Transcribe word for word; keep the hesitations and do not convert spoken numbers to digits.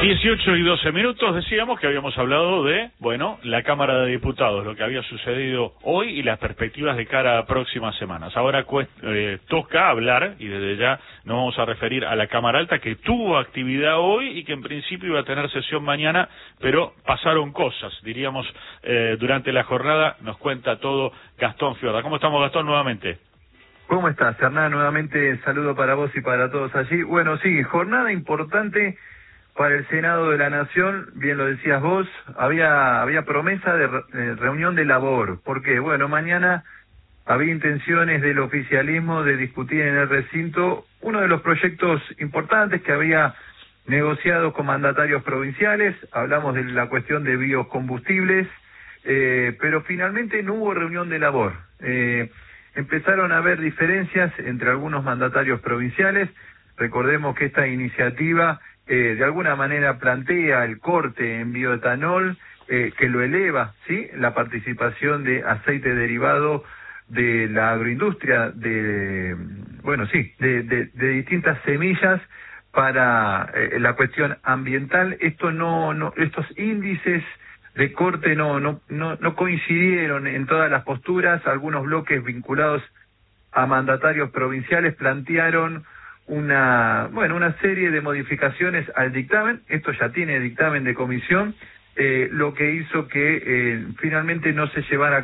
dieciocho y doce minutos, decíamos que habíamos hablado de, bueno, la Cámara de Diputados, lo que había sucedido hoy y las perspectivas de cara a próximas semanas. Ahora eh, toca hablar, y desde ya nos vamos a referir a la Cámara Alta, que tuvo actividad hoy y que en principio iba a tener sesión mañana, pero pasaron cosas, diríamos, eh, durante la jornada. Nos cuenta todo Gastón Fiorda. ¿Cómo estamos, Gastón, nuevamente? ¿Cómo estás, Hernán? Nuevamente saludo para vos y para todos allí. Bueno, sí, jornada importante para el Senado de la Nación, bien lo decías vos, había había promesa de re, reunión de labor, porque, bueno, mañana había intenciones del oficialismo de discutir en el recinto uno de los proyectos importantes que había negociado con mandatarios provinciales. Hablamos de la cuestión de biocombustibles, eh, pero finalmente no hubo reunión de labor. Eh, empezaron a haber diferencias entre algunos mandatarios provinciales. Recordemos que esta iniciativa Eh, de alguna manera plantea el corte en bioetanol, eh, que lo eleva, ¿sí?, la participación de aceite derivado de la agroindustria, de, bueno, sí, de, de, de distintas semillas para eh, la cuestión ambiental. Esto no, no, estos índices de corte no, no, no, no coincidieron en todas las posturas. Algunos bloques vinculados a mandatarios provinciales plantearon una, bueno, una serie de modificaciones al dictamen. Esto ya tiene dictamen de comisión, eh, lo que hizo que eh, finalmente no se llevara